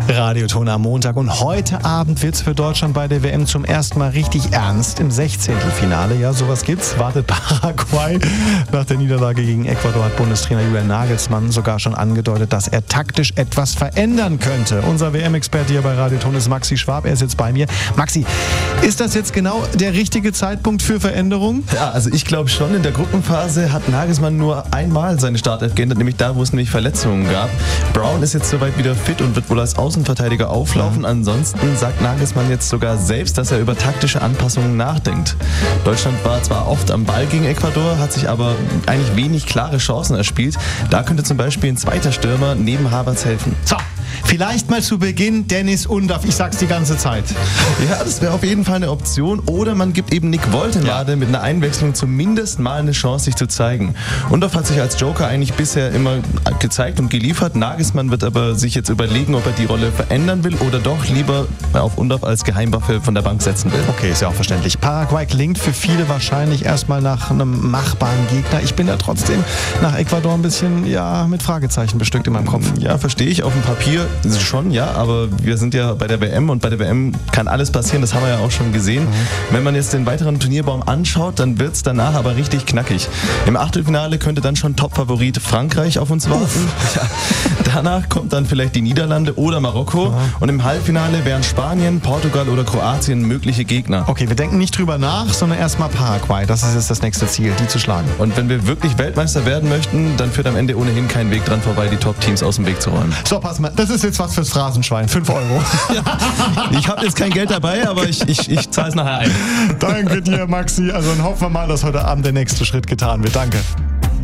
Radioton am Montag und heute Abend wird es für Deutschland bei der WM zum ersten Mal richtig ernst im 16. Finale. Ja, sowas gibt's. Wartet Paraguay. Nach der Niederlage gegen Ecuador hat Bundestrainer Julian Nagelsmann sogar schon angedeutet, dass er taktisch etwas verändern könnte. Unser WM-Experte hier bei Radioton ist Maxi Schwab. Er ist jetzt bei mir. Maxi, ist das jetzt genau der richtige Zeitpunkt für Veränderung? Ja, also ich glaube schon. In der Gruppenphase hat Nagelsmann nur einmal seine Startelf geändert, nämlich da, wo es nämlich Verletzungen gab. Brown ist jetzt soweit wieder fit und wird wohl als Außenverteidiger auflaufen. Ansonsten sagt Nagelsmann jetzt sogar selbst, dass er über taktische Anpassungen nachdenkt. Deutschland war zwar oft am Ball gegen Ecuador, hat sich aber eigentlich wenig klare Chancen erspielt. Da könnte zum Beispiel ein zweiter Stürmer neben Havertz helfen. So, vielleicht mal zu Beginn Dennis Undaff. Ich sag's die ganze Zeit. Ja, das wäre auf jeden Fall eine Option. Oder man gibt eben Nick Woltemade mit einer Einwechslung zumindest mal eine Chance, sich zu zeigen. Undaff hat sich als Joker eigentlich bisher immer gezeigt und geliefert. Nagelsmann wird aber sich jetzt überlegen, ob er die Rolle verändern will oder doch lieber auf Undaff als Geheimwaffe von der Bank setzen will. Okay, ist ja auch verständlich. Paraguay klingt für viele wahrscheinlich erstmal nach einem machbaren Gegner. Ich bin da trotzdem nach Ecuador ein bisschen mit Fragezeichen bestückt in meinem Kopf. Ja, verstehe ich. Auf dem Papier schon, ja, aber wir sind ja bei der WM und bei der WM kann alles passieren, das haben wir ja auch schon gesehen. Wenn man jetzt den weiteren Turnierbaum anschaut, dann wird es danach aber richtig knackig. Im Achtelfinale könnte dann schon Topfavorit Frankreich auf uns warten. Ja. Danach kommt dann vielleicht die Niederlande oder Marokko. Und im Halbfinale wären Spanien, Portugal oder Kroatien mögliche Gegner. Okay, wir denken nicht drüber nach, sondern erstmal Paraguay. Das ist jetzt das nächste Ziel, die zu schlagen. Und wenn wir wirklich Weltmeister werden möchten, dann führt am Ende ohnehin kein Weg dran vorbei, die Top-Teams aus dem Weg zu räumen. So, pass mal, das ist jetzt was fürs Phrasenschwein. 5 €. Ja, ich habe jetzt kein Geld dabei, aber ich zahle es nachher ein. Danke dir, Maxi. Also dann hoffen wir mal, dass heute Abend der nächste Schritt getan wird. Danke.